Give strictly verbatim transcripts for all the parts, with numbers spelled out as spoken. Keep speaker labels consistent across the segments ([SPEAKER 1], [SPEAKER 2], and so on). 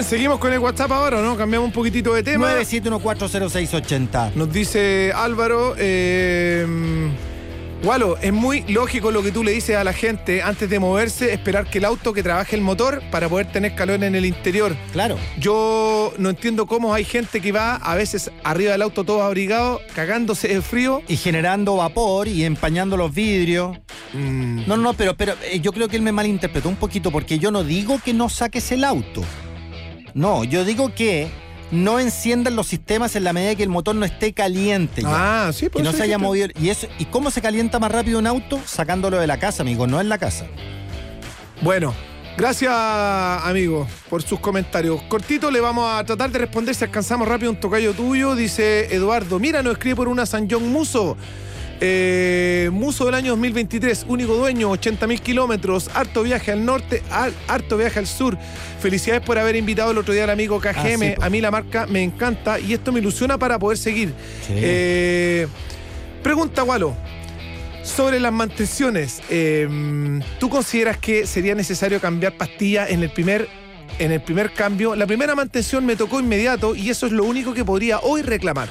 [SPEAKER 1] Seguimos con el WhatsApp ahora, ¿no? Cambiamos un poquitito de tema.
[SPEAKER 2] nueve siete uno cuatro cero seis ocho cero.
[SPEAKER 1] Nos dice Álvaro, eh, Walo, es muy lógico lo que tú le dices a la gente antes de moverse, esperar que el auto que trabaje el motor para poder tener calor en el interior.
[SPEAKER 2] Claro.
[SPEAKER 1] Yo no entiendo cómo hay gente que va a veces arriba del auto todo abrigado, cagándose de frío.
[SPEAKER 2] Y generando vapor y empañando los vidrios.
[SPEAKER 1] Mm.
[SPEAKER 2] No, no, pero, pero eh, yo creo que él me malinterpretó un poquito, porque yo no digo que no saques el auto. No, yo digo que no enciendan los sistemas en la medida que el motor no esté caliente ya.
[SPEAKER 1] Ah, sí, pues
[SPEAKER 2] que no
[SPEAKER 1] eso
[SPEAKER 2] se haya
[SPEAKER 1] dijiste.
[SPEAKER 2] movido. ¿Y, eso, ¿Y cómo se calienta más rápido un auto? Sacándolo de la casa, amigo, no en la casa.
[SPEAKER 1] Bueno, gracias, amigo, por sus comentarios. Cortito, le vamos a tratar de responder si alcanzamos rápido un tocayo tuyo. Dice Eduardo, mira, nos escribe por una San John Muso. Eh, Muso del año dos mil veintitrés, único dueño, ochenta mil kilómetros, harto viaje al norte, al, harto viaje al sur. Felicidades por haber invitado el otro día al amigo K G M.
[SPEAKER 2] Ah, sí, pues.
[SPEAKER 1] A mí la marca me encanta y esto me ilusiona para poder seguir.
[SPEAKER 2] Sí.
[SPEAKER 1] Eh, pregunta, Walo, sobre las mantenciones. Eh, ¿Tú consideras que sería necesario cambiar pastillas en el primer, en el primer cambio? La primera mantención me tocó inmediato y eso es lo único que podría hoy reclamar.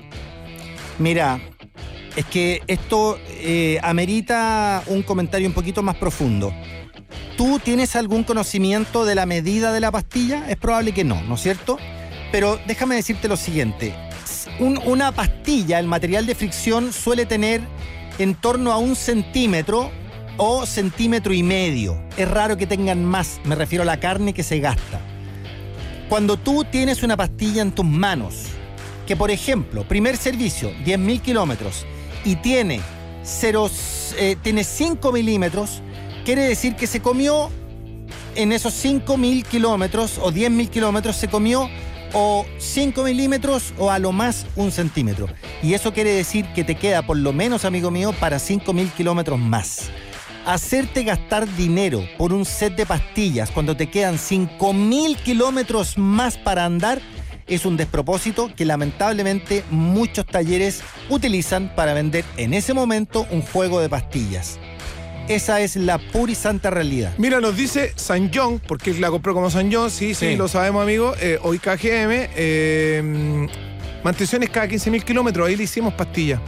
[SPEAKER 2] Mira, es que esto eh, amerita un comentario un poquito más profundo. ¿Tú tienes algún conocimiento de la medida de la pastilla? Es probable que no, ¿no es cierto? Pero déjame decirte lo siguiente. Un, una pastilla, el material de fricción, suele tener en torno a un centímetro o centímetro y medio. Es raro que tengan más, me refiero a la carne que se gasta. Cuando tú tienes una pastilla en tus manos, que por ejemplo, primer servicio, diez mil kilómetros, y tiene, cero, eh, tiene cinco milímetros, quiere decir que se comió en esos cinco mil kilómetros o diez mil kilómetros, se comió o cinco milímetros o a lo más un centímetro. Y eso quiere decir que te queda por lo menos, amigo mío, para cinco mil kilómetros más. Hacerte gastar dinero por un set de pastillas cuando te quedan cinco mil kilómetros más para andar es un despropósito que lamentablemente muchos talleres utilizan para vender en ese momento un juego de pastillas. Esa es la pura y santa realidad.
[SPEAKER 1] Mira, nos dice San John, porque él la compró como San John, sí, sí,
[SPEAKER 2] Sí.
[SPEAKER 1] lo sabemos, amigo. Eh, hoy K G M, eh, mantenciones cada quince mil kilómetros, ahí le hicimos pastillas.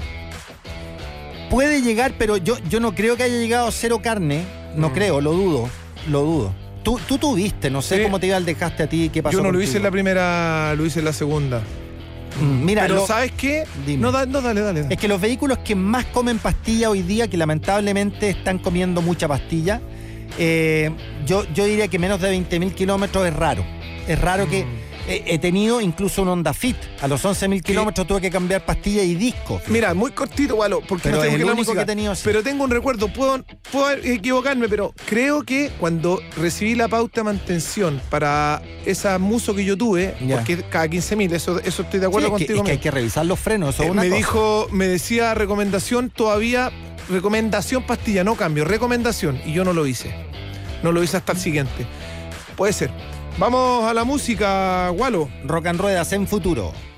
[SPEAKER 2] Puede llegar, pero yo, yo no creo que haya llegado a cero carne. No
[SPEAKER 1] Mm.
[SPEAKER 2] creo, lo dudo, lo dudo. Tú, tú tuviste, no sé
[SPEAKER 1] Sí.
[SPEAKER 2] cómo te iba el dejaste a ti, qué pasó
[SPEAKER 1] Yo no lo
[SPEAKER 2] contigo.
[SPEAKER 1] hice en la primera, lo hice en la segunda.
[SPEAKER 2] Mm, Mira,
[SPEAKER 1] Pero
[SPEAKER 2] lo-
[SPEAKER 1] ¿sabes qué?
[SPEAKER 2] Dime.
[SPEAKER 1] No, da- no, dale, dale. dale.
[SPEAKER 2] es que los vehículos que más comen pastilla hoy día, que lamentablemente están comiendo mucha pastilla, eh, yo, yo diría que menos de veinte mil kilómetros es raro. Es raro que eh, he tenido incluso un Honda Fit. A los once mil kilómetros tuve que cambiar pastilla y disco.
[SPEAKER 1] Mira, muy cortito, Walo, porque
[SPEAKER 2] Pero
[SPEAKER 1] no tengo
[SPEAKER 2] es
[SPEAKER 1] que
[SPEAKER 2] el
[SPEAKER 1] la
[SPEAKER 2] único
[SPEAKER 1] música,
[SPEAKER 2] que he tenido así.
[SPEAKER 1] pero tengo un recuerdo, puedo, puedo equivocarme, pero creo que cuando recibí la pauta de mantención para esa Muso que yo tuve,
[SPEAKER 2] Ya.
[SPEAKER 1] porque cada quince mil, eso, eso estoy de acuerdo
[SPEAKER 2] Sí, es que,
[SPEAKER 1] contigo.
[SPEAKER 2] es que hay
[SPEAKER 1] Miguel.
[SPEAKER 2] que revisar los frenos, eso es
[SPEAKER 1] Eh,
[SPEAKER 2] una
[SPEAKER 1] me
[SPEAKER 2] cosa.
[SPEAKER 1] dijo, me decía recomendación todavía, recomendación pastilla, no cambio, recomendación, y yo no lo hice. No lo hice hasta el siguiente. Puede ser. Vamos a la música, Walo.
[SPEAKER 2] Rock and Ruedas en futuro.